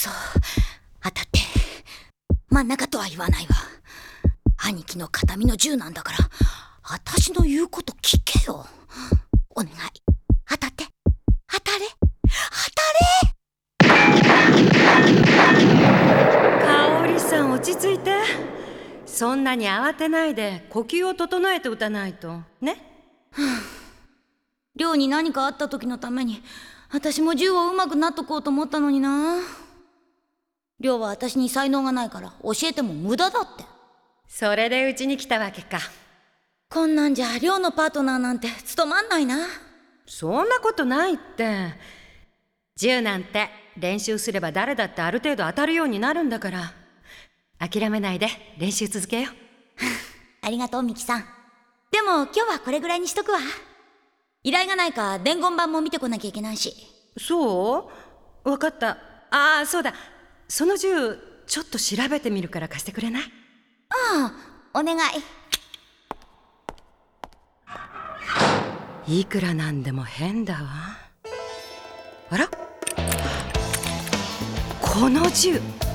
そう、当たって。真ん中とは言わないわ。兄貴の形見の銃なんだから、私の言うこと聞けよ。お願い、当たって。当たれ、当たれ。 香織さん、落ち着いて。そんなに慌てないで呼吸を整えて打たないとね。 亮に何かあった時のために私も銃を上手くなっとこうと思ったのにな。亮は私に才能がないから教えても無駄だって。 それでうちに来たわけか。 こんなんじゃ亮のパートナーなんて務まんないな。 そんなことないって。銃なんて練習すれば誰だってある程度当たるようになるんだから。諦めないで練習続けよう。 ありがとうミキさん。でも今日はこれぐらいにしとくわ。依頼がないか伝言板も見てこなきゃいけないし。 そう？わかった。ああ、そうだ。その銃ちょっと調べてみるから貸してくれない？ ああ、お願い。 いくらなんでも変だわ。あら、この銃